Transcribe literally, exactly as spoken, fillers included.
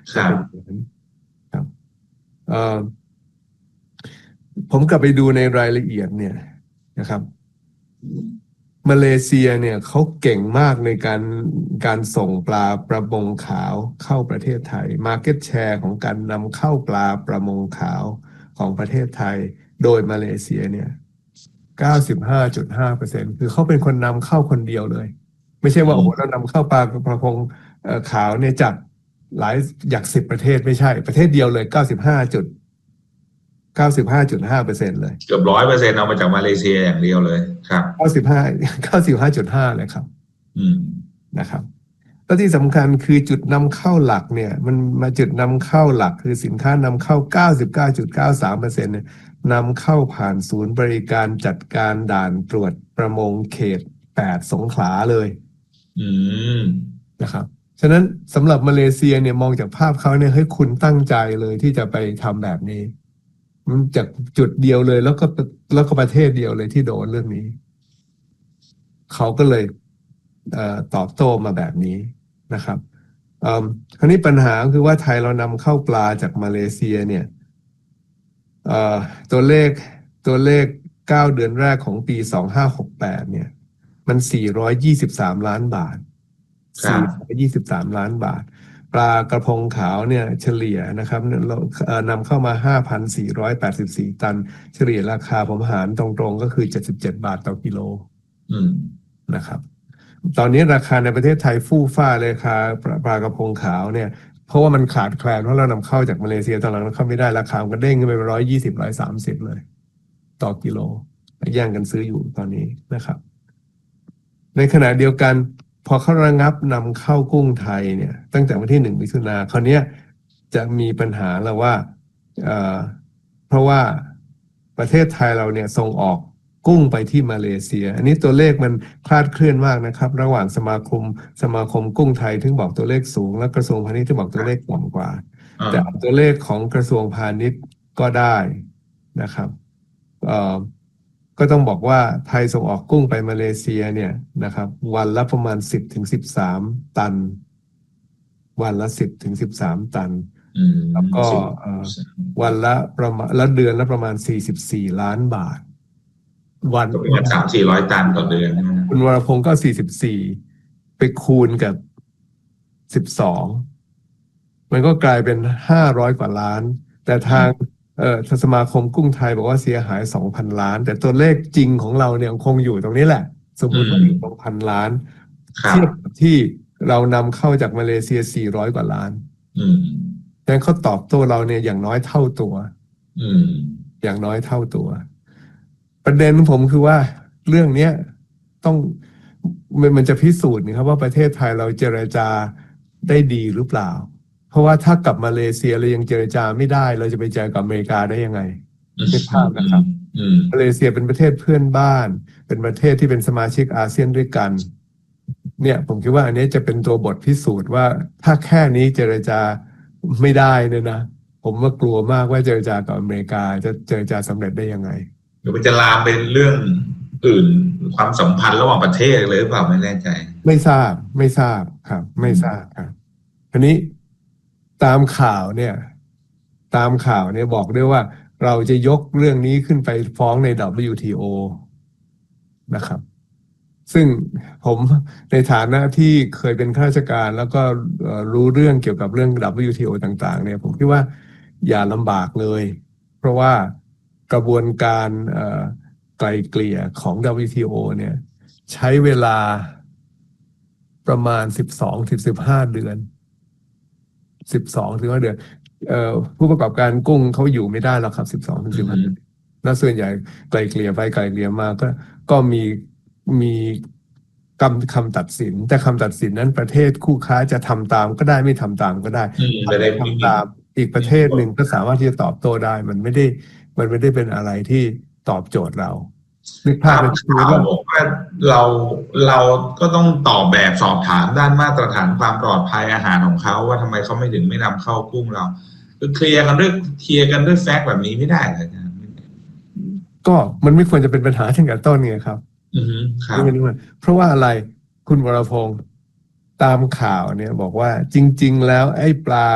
จะเป็นอย่างนั้นครับเอ่อผมกลับไปดูในรายละเอียดเนี่ยนะครับมาเลเซียเนี่ยเขาเก่งมากในการการส่งปลาประมงขาวเข้าประเทศไทย Market Share ของการนำเข้าปลาประมงขาวของประเทศไทยโดยมาเลเซียเนี่ย เก้าสิบห้าจุดห้าเปอร์เซ็นต์ คือเขาเป็นคนนำเข้าคนเดียวเลยไม่ใช่ว่าโอ้โหเรานำเข้าปลาประมงขาวเนี่ยจากหลายจากสิบประเทศไม่ใช่ประเทศเดียวเลย เก้าสิบห้าจุดเก้าสิบห้าจุดห้าเปอร์เซ็นต์ เลยเกือบร้อยเปอร์เซ็นต์เอามาจากมาเลเซียอย่างเดียวเลยครับเก้าสิบห้า เก้าสิบห้าจุดห้าเลยครับอืมนะครับแล้วที่สำคัญคือจุดนำเข้าหลักเนี่ยมันมาจุดนำเข้าหลักคือสินค้านำเข้า เก้าสิบเก้าจุดเก้าสามเปอร์เซ็นต์ เนี่ยนำเข้าผ่านศูนย์บริการจัดการด่านตรวจประมงเขตแปดสงขลาเลยอืมนะครับฉะนั้นสำหรับมาเลเซียเนี่ยมองจากภาพเขาเนี่ยให้คุณตั้งใจเลยที่จะไปทำแบบนี้จากจุดเดียวเลยแล้วก็แล้วก็ประเทศเดียวเลยที่โดนเรื่องนี้เขาก็เลยเอ่อตอบโต้มาแบบนี้นะครับเอ่อคราวนี้ปัญหาคือว่าไทยเรานำเข้าปลาจากมาเลเซียเนี่ยเอ่อตัวเลขตัวเลขเก้าเดือนแรกของปีสองพันห้าร้อยหกสิบแปดเนี่ยมันสี่ร้อยยี่สิบสามล้านบาทสี่ร้อยยี่สิบสามล้านบาทปลากระพงขาวเนี่ยเฉลี่ยนะครับเราเอ่อนำเข้ามา ห้าพันสี่ร้อยแปดสิบสี่ ตันเฉลี่ยราคาผมหารตรงๆก็คือเจ็ดสิบเจ็ดบาทต่อกิโลนะครับตอนนี้ราคาในประเทศไทยฟู่ฟ้าเลยราคาปลากระพงขาวเนี่ยเพราะว่ามันขาดแคลนเพราะเรานำเข้าจากมาเลเซียตอนหลังเราเข้าไม่ได้ราคามันก็เด้งขึ้นไปร้อยยี่สิบร้อยสามสิบเลยต่อกิโลแย่งกันซื้ออยู่ตอนนี้นะครับในขณะเดียวกันพอเขาระงับนำเข้ากุ้งไทยเนี่ยตั้งแต่วันที่หนึ่งมิถุนาคราวนี้จะมีปัญหาแล้วว่าเอ่อเพราะว่าประเทศไทยเราเนี่ยส่งออกกุ้งไปที่มาเลเซียอันนี้ตัวเลขมันคลาดเคลื่อนมากนะครับระหว่างสมาคมสมาคมกุ้งไทยที่บอกตัวเลขสูงและกระทรวงพาณิชย์ที่บอกตัวเลขต่ำกว่าแต่ตัวเลขของกระทรวงพาณิชย์ก็ได้นะครับเอ่อก็ต้องบอกว่าไทยส่งออกกุ้งไปมาเลเซียเนี่ยนะครับวันละประมาณ สิบถึงสิบสาม ตันวันละ สิบถึงสิบสาม ตันแล้วก็วันละประมาณละเดือนละประมาณสี่สิบสี่ล้านบาทวันก็เป็นสามสี่ร้อยตันต่อเดือนคุณวรพงศ์ก็สี่สิบสี่ไปคูณกับสิบสองมันก็กลายเป็นห้าร้อยกว่าล้านแต่ทางเอ่อสมาคมกุ้งไทยบอกว่าเสียหาย สองพัน ล้านแต่ตัวเลขจริงของเราเนี่ยคงอยู่ตรงนี้แหละสมมุติว่าอยู่ สองพัน ล้านเทียบกับที่เรานำเข้าจากมาเลเซียสี่ร้อยกว่าล้านอืมดังนั้นเขาตอบโต้เราเนี่ยอย่างน้อยเท่าตัวอืมอย่างน้อยเท่าตัวประเด็นของผมคือว่าเรื่องนี้ต้องมันจะพิสูจน์นะครับว่าประเทศไทยเราเจรจาได้ดีหรือเปล่าเพราะว่าถ้ากับมาเลเซียเรายังเจรจาไม่ได้เราจะไปเจอกับอเมริกาได้ยังไงคิดภาพนะครับมาเลเซียเป็นประเทศเพื่อนบ้านเป็นประเทศที่เป็นสมาชิกอาเซียนด้วยกันเนี่ยผมคิดว่าอันนี้จะเป็นตัวบทพิสูจน์ว่าถ้าแค่นี้เจรจาไม่ได้เนี่ยนะผมว่ากลัวมากว่าเจรจากับอเมริกาจะเจรจาสำเร็จได้ยังไงหรือมันจะลามเป็นเรื่องอื่นความสัมพันธ์ระหว่างประเทศเลยหรือเปล่าไม่แน่ใจไม่ทราบไม่ทราบครับไม่ทราบครับทีนี้ตามข่าวเนี่ยตามข่าวเนี่ยบอกด้วยว่าเราจะยกเรื่องนี้ขึ้นไปฟ้องใน ดับเบิลยู ที โอ นะครับซึ่งผมในฐานะที่เคยเป็นข้าราชการแล้วก็รู้เรื่องเกี่ยวกับเรื่อง ดับเบิลยู ที โอ ต่างๆเนี่ยผมคิดว่าอย่าลำบากเลยเพราะว่ากระบวนการไกลเกลี่ยของ ดับเบิลยู ที โอ เนี่ยใช้เวลาประมาณสิบสองถึงสิบห้าเดือนสิบสองถึงสิบห้าเดือนเอ่อผู้ประกอบการกุ้งเขาอยู่ไม่ได้แล้วครับสิบสองถึงสิบห้าเดือนแล้วส่วนใหญ่ไกลเกลี่ยไปไกลเกลี่ยมาก็ก็มีมีคำคำตัดสินแต่คำตัดสินนั้นประเทศคู่ค้าจะทำตามก็ได้ไม่ทำตามก็ได้ไม่ได้ทำตามอีกประเทศหนึ่งก็สามารถที่จะตอบโต้ได้มันไม่ได้มันไม่ได้เป็นอะไรที่ตอบโจทย์เรานึกภาพเป็นคือว่าบอกว่าเราเราก็ต้องตอบแบบสอบถามด้านมาตรฐานความปลอดภัยอาหารของเขาว่าทำไมเขาไม่ถึงไม่นำเข้ากุ้งเราคือเคลียร์กันด้วยเคลียร์กันด้วยแฟกต์แบบนี้ไม่ได้เลยนะก็มันไม่ควรจะเป็นปัญหาตั้งแต่ต้นไงครับอือฮึครับเพราะว่าอะไรคุณวรพงศ์ตามข่าวเนี่ยบอกว่าจริงๆแล้วไอ้ปลา